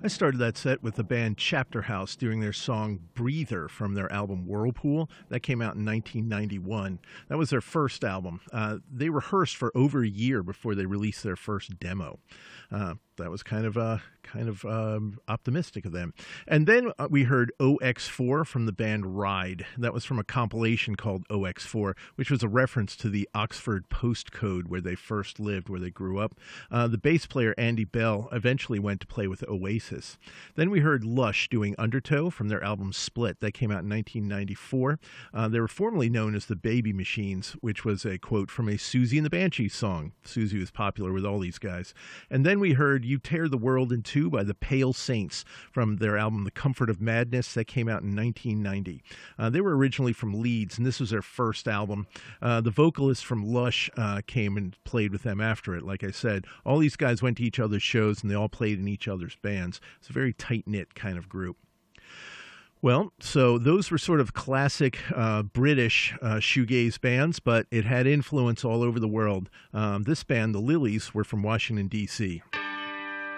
I started that set with the band Chapter House doing their song Breather from their album Whirlpool. That came out in 1991. That was their first album. They rehearsed for over a year before they released their first demo. That was kind of optimistic of them. And then we heard OX4 from the band Ride. That was from a compilation called OX4, which was a reference to the Oxford postcode where they first lived, where they grew up. The bass player Andy Bell eventually went to play with Oasis. Then we heard Lush doing Undertow from their album Split. That came out in 1994. They were formerly known as the Baby Machines, which was a quote from a Susie and the Banshees song. Susie was popular with all these guys. And then we heard You Tear the World in Two by the Pale Saints from their album The Comfort of Madness. That came out in 1990. They were originally from Leeds, and this was their first album. The vocalist from Lush came and played with them after it. Like I said, all these guys went to each other's shows, and they all played in each other's bands. It's a very tight-knit kind of group. Well, so those were sort of classic British shoegaze bands, but it had influence all over the world. This band, the Lilies, were from Washington, D.C.